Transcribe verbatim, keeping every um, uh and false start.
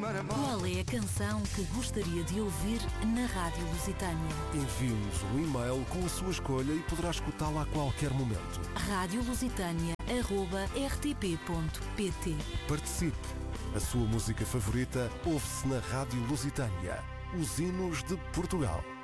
Qual é a canção que gostaria de ouvir na Rádio Lusitânia? Envie-nos um e-mail com a sua escolha e poderá escutá-la a qualquer momento. rádio lusitânia arroba r t p ponto p t. Participe! A sua música favorita ouve-se na Rádio Lusitânia. Os hinos de Portugal.